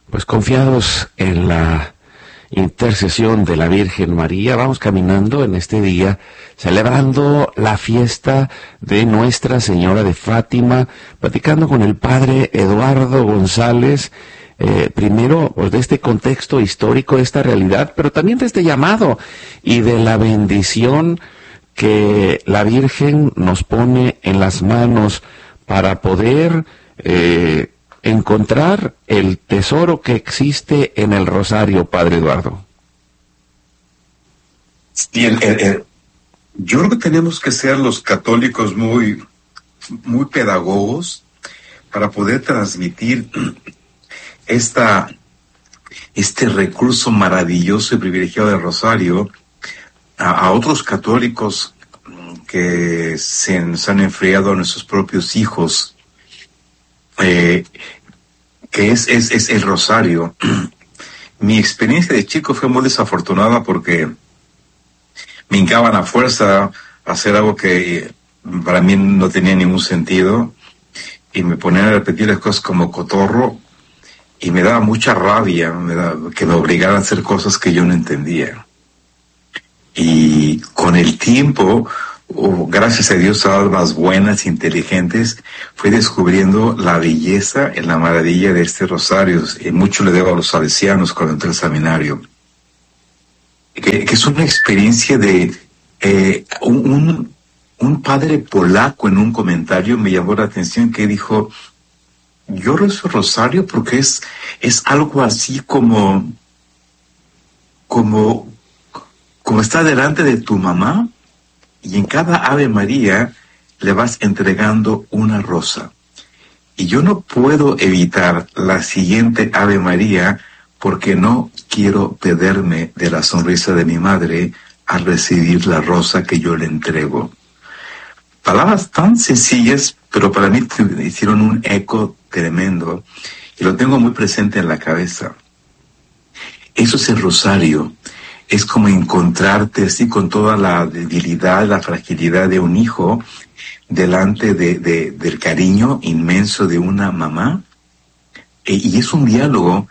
Pues confiados en la intercesión de la Virgen María, vamos caminando en este día, celebrando la fiesta de Nuestra Señora de Fátima, platicando con el Padre Eduardo González, primero pues, de este contexto histórico, de esta realidad, pero también de este llamado y de la bendición que la Virgen nos pone en las manos para poder encontrar el tesoro que existe en el rosario, Padre Eduardo. Sí, yo creo que tenemos que ser los católicos muy pedagogos para poder transmitir este recurso maravilloso y privilegiado del rosario a otros católicos que se han enfriado a nuestros propios hijos, que es el rosario. Mi experiencia de chico fue muy desafortunada porque me hincaban a fuerza a hacer algo que para mí no tenía ningún sentido y me ponían a repetir las cosas como cotorro y me daba mucha rabia que me obligaran a hacer cosas que yo no entendía. Y con el tiempo, gracias a Dios, a almas buenas, inteligentes, fui descubriendo la belleza y la maravilla de este rosario. Y mucho le debo a los salesianos cuando entré al seminario. Que es una experiencia de un padre polaco en un comentario me llamó la atención que dijo: yo rezo el rosario porque es algo así como está delante de tu mamá y en cada Ave María le vas entregando una rosa. Y yo no puedo evitar la siguiente Ave María porque no quiero perderme de la sonrisa de mi madre al recibir la rosa que yo le entrego. Palabras tan sencillas, pero para mí hicieron un eco tremendo y lo tengo muy presente en la cabeza. Eso es el rosario. Es como encontrarte así con toda la debilidad, la fragilidad de un hijo delante del cariño inmenso de una mamá. Y es un diálogo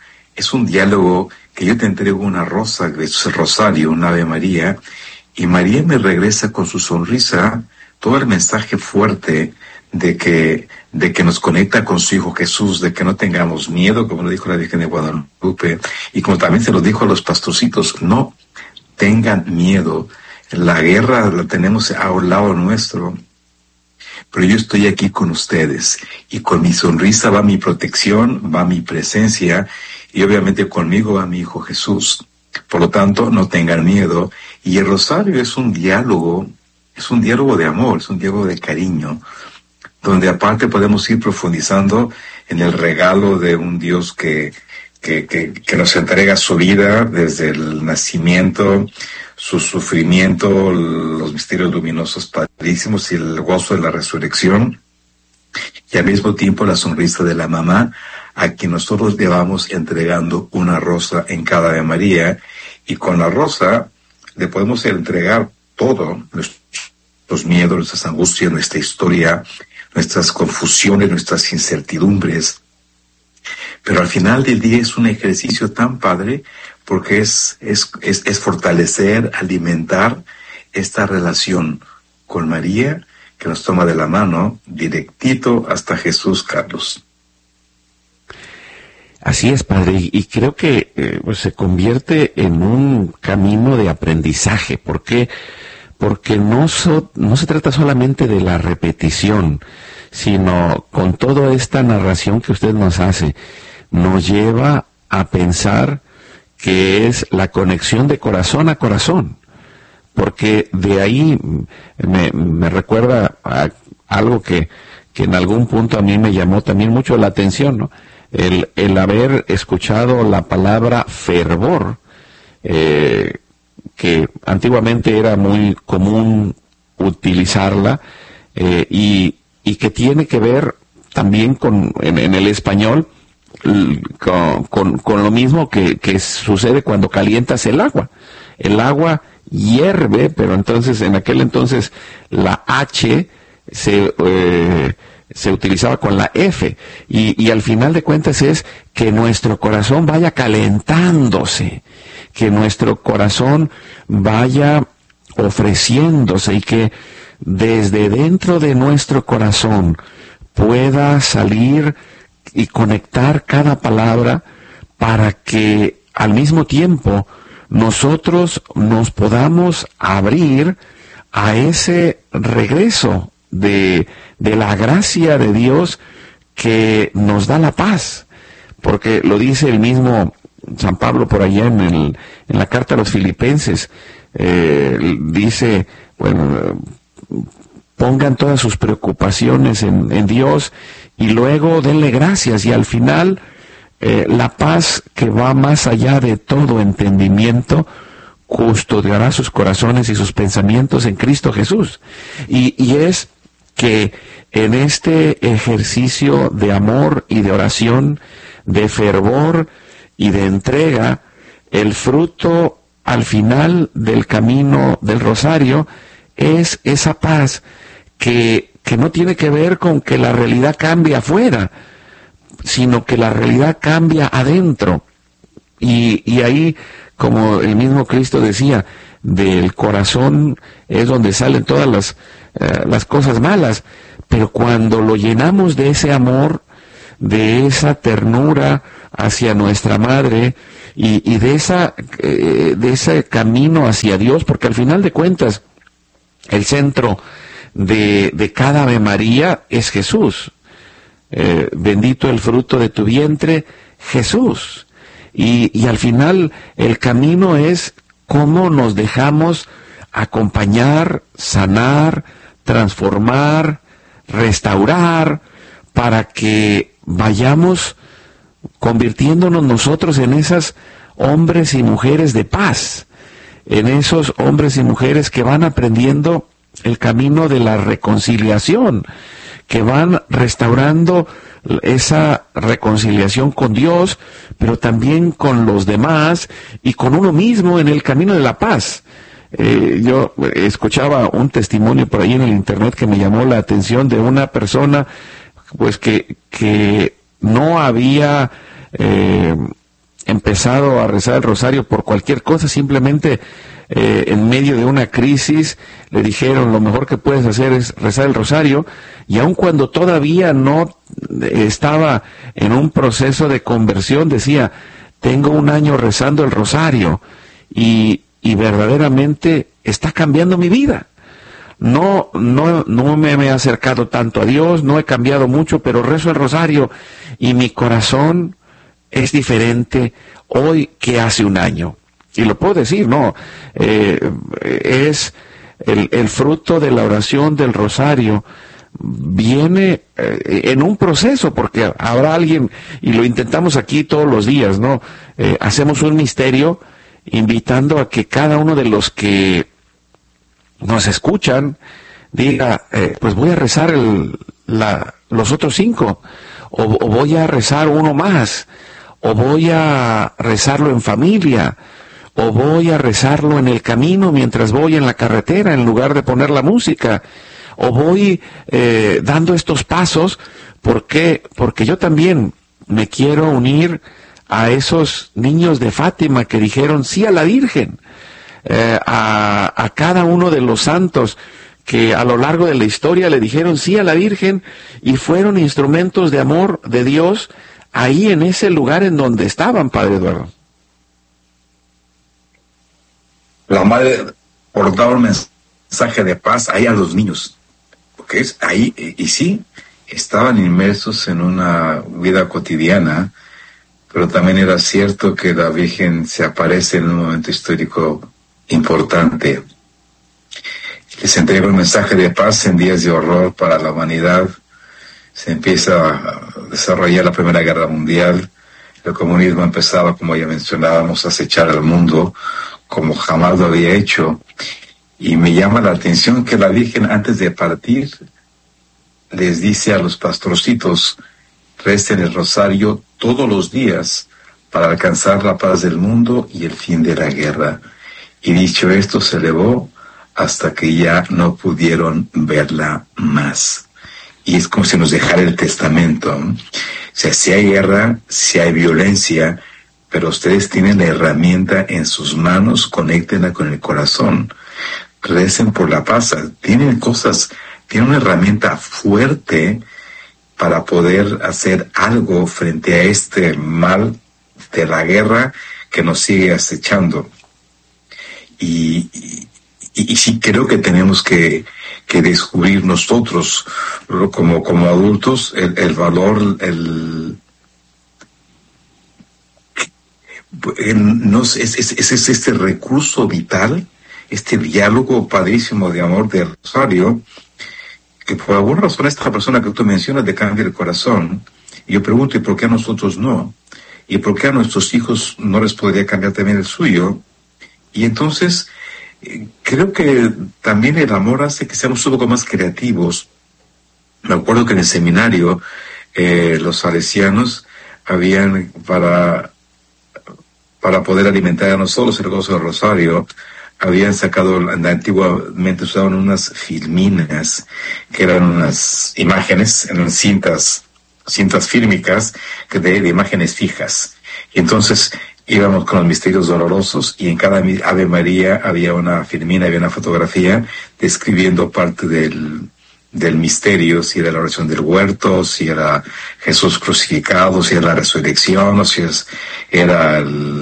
que yo te entrego una rosa, es el rosario, una Ave María, y María me regresa con su sonrisa todo el mensaje fuerte de que nos conecta con su Hijo Jesús, de que no tengamos miedo, como lo dijo la Virgen de Guadalupe, y como también se lo dijo a los pastorcitos: no tengan miedo, la guerra la tenemos a un lado nuestro, pero yo estoy aquí con ustedes, y con mi sonrisa va mi protección, va mi presencia, y obviamente conmigo va mi Hijo Jesús. Por lo tanto, no tengan miedo, y el rosario es un diálogo de amor, es un diálogo de cariño, donde aparte podemos ir profundizando en el regalo de un Dios que nos entrega su vida desde el nacimiento, su sufrimiento, los misterios luminosos padrísimos y el gozo de la resurrección, y al mismo tiempo la sonrisa de la mamá, a quien nosotros le vamos entregando una rosa en cada Ave María, y con la rosa le podemos entregar todo, nuestros miedos, nuestras angustias, nuestra historia, nuestras confusiones, nuestras incertidumbres. Pero al final del día es un ejercicio tan padre porque es fortalecer, alimentar esta relación con María que nos toma de la mano directito hasta Jesús, Carlos. Así es, Padre, y creo que pues se convierte en un camino de aprendizaje. ¿Por qué? Porque no se trata solamente de la repetición, sino con toda esta narración que usted nos hace, nos lleva a pensar que es la conexión de corazón a corazón, porque de ahí me recuerda a algo que en algún punto a mí me llamó también mucho la atención, ¿no? El haber escuchado la palabra fervor, que antiguamente era muy común utilizarla, y que tiene que ver también en el español con lo mismo que sucede cuando calientas el agua. El agua hierve, pero entonces en aquel entonces la H se se utilizaba con la F, y al final de cuentas es que nuestro corazón vaya calentándose, que nuestro corazón vaya ofreciéndose, y que desde dentro de nuestro corazón pueda salir y conectar cada palabra, para que al mismo tiempo nosotros nos podamos abrir a ese regreso de la gracia de Dios que nos da la paz. Porque lo dice el mismo San Pablo por allá en la carta a los Filipenses, dice, bueno, pongan todas sus preocupaciones en Dios, y luego denle gracias, y al final la paz que va más allá de todo entendimiento custodiará sus corazones y sus pensamientos en Cristo Jesús. Y es que en este ejercicio de amor y de oración, de fervor y de entrega, el fruto al final del camino del rosario es esa paz que no tiene que ver con que la realidad cambie afuera, sino que la realidad cambia adentro. Y ahí, como el mismo Cristo decía, del corazón es donde salen todas las cosas malas, pero cuando lo llenamos de ese amor, de esa ternura hacia nuestra madre, y de ese camino hacia Dios, porque al final de cuentas el centro de cada Ave María es Jesús. Bendito el fruto de tu vientre, Jesús. Y al final el camino es cómo nos dejamos acompañar, sanar, transformar, restaurar, para que vayamos convirtiéndonos nosotros en esos hombres y mujeres de paz, en esos hombres y mujeres que van aprendiendo el camino de la reconciliación, que van restaurando esa reconciliación con Dios, pero también con los demás y con uno mismo en el camino de la paz. Yo escuchaba un testimonio por ahí en el internet que me llamó la atención, de una persona pues que no había empezado a rezar el rosario por cualquier cosa, simplemente en medio de una crisis le dijeron: lo mejor que puedes hacer es rezar el rosario, y aun cuando todavía no estaba en un proceso de conversión, decía: tengo 1 año rezando el rosario y verdaderamente está cambiando mi vida. No me he acercado tanto a Dios, no he cambiado mucho, pero rezo el rosario y mi corazón es diferente hoy que hace 1 año. Y lo puedo decir, es el fruto de la oración del rosario. Viene en un proceso, porque habrá alguien, y lo intentamos aquí todos los días, hacemos un misterio invitando a que cada uno de los que nos escuchan diga, pues voy a rezar los otros 5, o voy a rezar uno más, o voy a rezarlo en familia, o voy a rezarlo en el camino mientras voy en la carretera en lugar de poner la música, o voy dando estos pasos. ¿Por qué? Porque yo también me quiero unir a esos niños de Fátima que dijeron sí a la Virgen, a cada uno de los santos que a lo largo de la historia le dijeron sí a la Virgen y fueron instrumentos de amor de Dios ahí en ese lugar en donde estaban, Padre Eduardo. La madre portaba un mensaje de paz ahí a los niños, porque es ahí, y sí, estaban inmersos en una vida cotidiana, pero también era cierto que la Virgen se aparece en un momento histórico importante. Se entrega un mensaje de paz en días de horror para la humanidad. Se empieza a desarrollar la Primera Guerra Mundial. El comunismo empezaba, como ya mencionábamos, a acechar al mundo como jamás lo había hecho. Y me llama la atención que la Virgen, antes de partir, les dice a los pastorcitos: recen el rosario todos los días para alcanzar la paz del mundo y el fin de la guerra. Y dicho esto, se elevó hasta que ya no pudieron verla más. y es como si nos dejara el testamento. O sea, si hay guerra, si hay violencia, pero ustedes tienen la herramienta en sus manos, conéctenla con el corazón, recen por la paz, tienen una herramienta fuerte para poder hacer algo frente a este mal de la guerra que nos sigue acechando. Y sí creo que tenemos que descubrir nosotros como adultos el valor, es este recurso vital, este diálogo padrísimo de amor del rosario, que por alguna razón esta persona que tú mencionas le cambia el corazón. Y yo pregunto, ¿y por qué a nosotros no? ¿Y por qué a nuestros hijos no les podría cambiar también el suyo? Y entonces, creo que también el amor hace que seamos un poco más creativos. Me acuerdo que en el seminario, los salesianos habían, para poder alimentar a nosotros el gozo del rosario, habían sacado, antiguamente usaban unas filminas, que eran unas imágenes, eran cintas fílmicas de imágenes fijas. Y entonces íbamos con los misterios dolorosos, y en cada Ave María había una filmina, había una fotografía describiendo parte del misterio, si era la oración del huerto, si era Jesús crucificado, si era la resurrección, o si era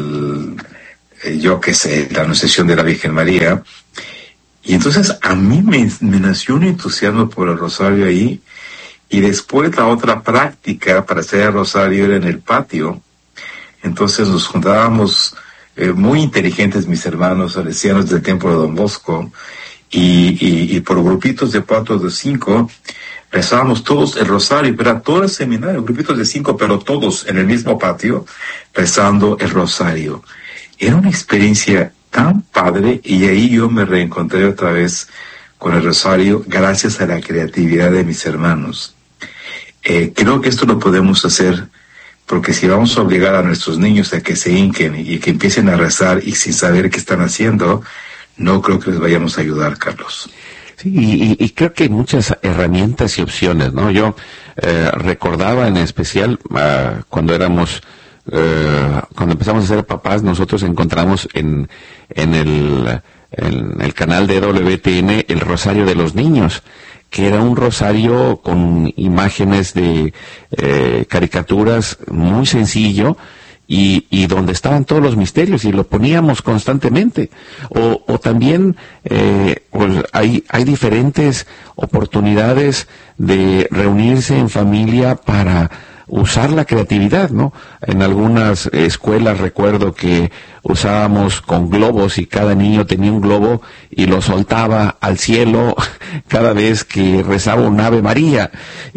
la anunciación de la Virgen María. Y entonces a mí me nació un entusiasmo por el rosario ahí, y después la otra práctica para hacer el rosario era en el patio. Entonces nos juntábamos, muy inteligentes mis hermanos salesianos del templo de Don Bosco, y por grupitos de 4 o de 5 rezábamos todos el rosario, pero era todo el seminario, grupitos de 5, pero todos en el mismo patio rezando el rosario. Era una experiencia tan padre, y ahí yo me reencontré otra vez con el rosario gracias a la creatividad de mis hermanos. Creo que esto lo podemos hacer, porque si vamos a obligar a nuestros niños a que se hinquen y que empiecen a rezar y sin saber qué están haciendo, no creo que les vayamos a ayudar, Carlos. Sí, y creo que hay muchas herramientas y opciones, ¿no? Yo recordaba en especial cuando empezamos a ser papás, nosotros encontramos en el canal de WTN el Rosario de los Niños, que era un rosario con imágenes de caricaturas, muy sencillo, y donde estaban todos los misterios, y lo poníamos constantemente. O también pues hay diferentes oportunidades de reunirse en familia para usar la creatividad, ¿no? En algunas escuelas recuerdo que usábamos con globos, y cada niño tenía un globo y lo soltaba al cielo cada vez que rezaba un Ave María,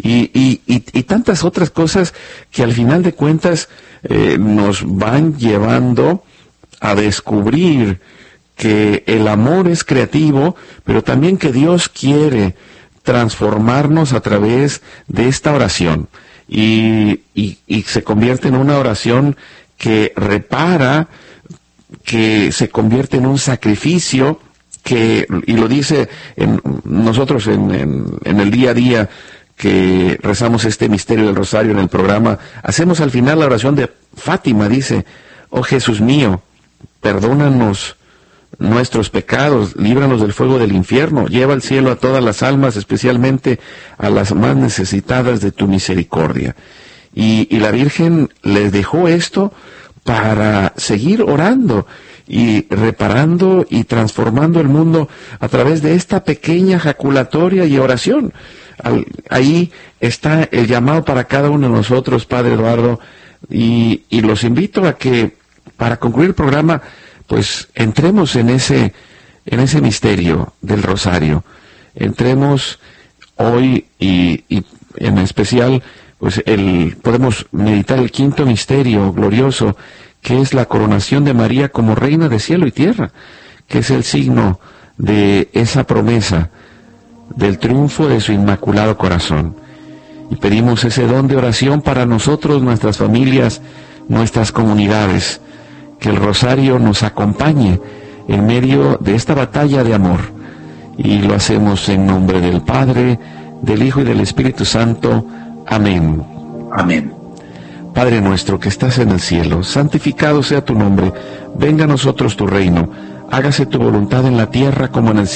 y tantas otras cosas que al final de cuentas nos van llevando a descubrir que el amor es creativo, pero también que Dios quiere transformarnos a través de esta oración. Y se convierte en una oración que repara, que se convierte en un sacrificio, y lo dice nosotros en el día a día que rezamos este misterio del rosario en el programa, hacemos al final la oración de Fátima, dice: oh Jesús mío, perdónanos nuestros pecados, líbranos del fuego del infierno, lleva al cielo a todas las almas, especialmente a las más necesitadas de tu misericordia. Y la Virgen les dejó esto para seguir orando y reparando y transformando el mundo a través de esta pequeña jaculatoria y oración. Ahí está el llamado para cada uno de nosotros, Padre Eduardo, y los invito a que, para concluir el programa, pues entremos en ese misterio del rosario. Entremos hoy, y en especial, pues podemos meditar el quinto misterio glorioso, que es la coronación de María como Reina de cielo y tierra, que es el signo de esa promesa del triunfo de su inmaculado corazón. Y pedimos ese don de oración para nosotros, nuestras familias, nuestras comunidades, que el rosario nos acompañe en medio de esta batalla de amor. Y lo hacemos en nombre del Padre, del Hijo y del Espíritu Santo. Amén. Amén. Padre nuestro que estás en el cielo, santificado sea tu nombre, venga a nosotros tu reino, hágase tu voluntad en la tierra como en el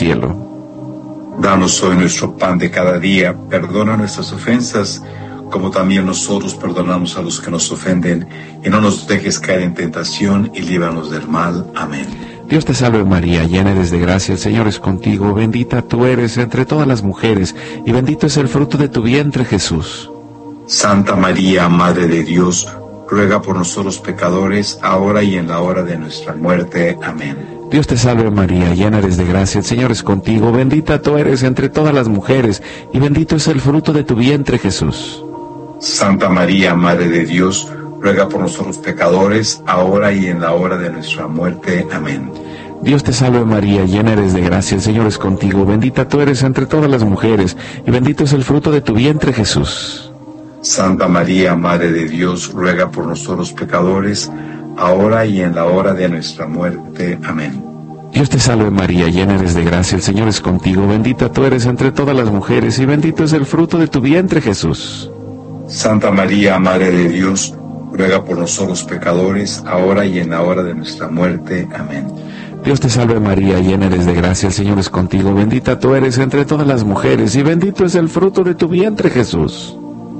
cielo. Danos hoy nuestro pan de cada día, perdona nuestras ofensas, como también nosotros perdonamos a los que nos ofenden, y no nos dejes caer en tentación, y líbranos del mal. Amén. Dios te salve María, llena eres de gracia, el Señor es contigo, bendita tú eres entre todas las mujeres, y bendito es el fruto de tu vientre, Jesús. Santa María, Madre de Dios, ruega por nosotros pecadores, ahora y en la hora de nuestra muerte. Amén. Dios te salve María, llena eres de gracia, el Señor es contigo, bendita tú eres entre todas las mujeres, y bendito es el fruto de tu vientre, Jesús. Santa María, Madre de Dios, ruega por nosotros pecadores, ahora y en la hora de nuestra muerte. Amén. Dios te salve María, llena eres de gracia, el Señor es contigo, bendita tú eres entre todas las mujeres, y bendito es el fruto de tu vientre, Jesús. Santa María, Madre de Dios, ruega por nosotros pecadores, ahora y en la hora de nuestra muerte. Amén. Dios te salve María, llena eres de gracia, el Señor es contigo, bendita tú eres entre todas las mujeres, y bendito es el fruto de tu vientre, Jesús. Santa María, Madre de Dios, ruega por nosotros pecadores, ahora y en la hora de nuestra muerte. Amén. Dios te salve María, llena eres de gracia, el Señor es contigo, bendita tú eres entre todas las mujeres, y bendito es el fruto de tu vientre, Jesús.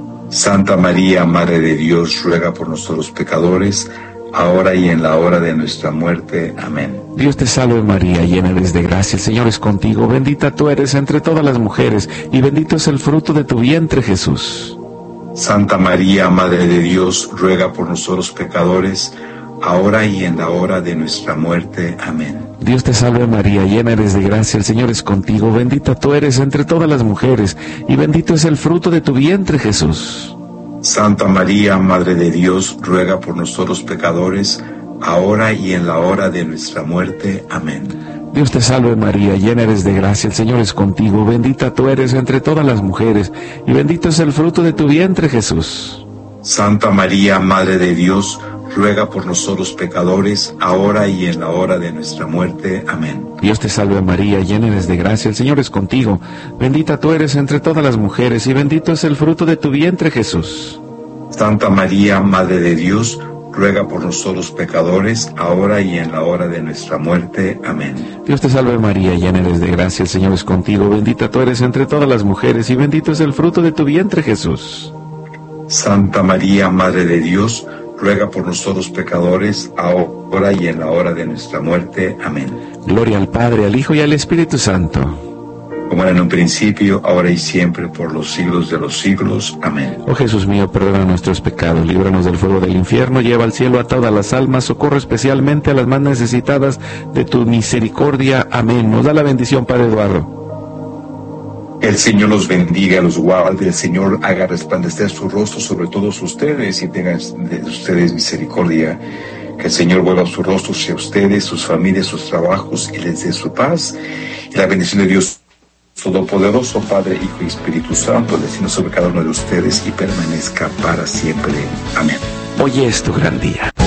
Santa María, Madre de Dios, ruega por nosotros pecadores, ahora y en la hora de nuestra muerte. Amén. Dios te salve María, llena eres de gracia, el Señor es contigo, bendita tú eres entre todas las mujeres, y bendito es el fruto de tu vientre, Jesús. Santa María, Madre de Dios, ruega por nosotros pecadores, ahora y en la hora de nuestra muerte. Amén. Dios te salve María, llena eres de gracia, el Señor es contigo, bendita tú eres entre todas las mujeres, y bendito es el fruto de tu vientre, Jesús. Santa María, Madre de Dios, ruega por nosotros pecadores, ahora y en la hora de nuestra muerte. Amén. Dios te salve María, llena eres de gracia, el Señor es contigo, bendita tú eres entre todas las mujeres, y bendito es el fruto de tu vientre, Jesús. Santa María, Madre de Dios, ruega por nosotros pecadores, ahora y en la hora de nuestra muerte. Amén. Dios te salve María, llena eres de gracia, el Señor es contigo, bendita tú eres entre todas las mujeres, y bendito es el fruto de tu vientre, Jesús. Santa María, Madre de Dios, ruega por nosotros pecadores, ahora y en la hora de nuestra muerte. Amén. Dios te salve María, llena eres de gracia, el Señor es contigo, bendita tú eres entre todas las mujeres, y bendito es el fruto de tu vientre, Jesús. Santa María, Madre de Dios, ruega por nosotros pecadores, ahora y en la hora de nuestra muerte. Amén. Gloria al Padre, al Hijo y al Espíritu Santo. Como era en un principio, ahora y siempre, por los siglos de los siglos. Amén. Oh Jesús mío, perdona nuestros pecados, líbranos del fuego del infierno, lleva al cielo a todas las almas, socorre especialmente a las más necesitadas de tu misericordia. Amén. Nos da la bendición, Padre Eduardo. El Señor los bendiga, los guarde, el Señor haga resplandecer su rostro sobre todos ustedes y tenga de ustedes misericordia. Que el Señor vuelva su rostro hacia ustedes, sus familias, sus trabajos, y les dé su paz. Y la bendición de Dios Todopoderoso, Padre, Hijo y Espíritu Santo, descienda sobre cada uno de ustedes y permanezca para siempre. Amén. Hoy es tu gran día.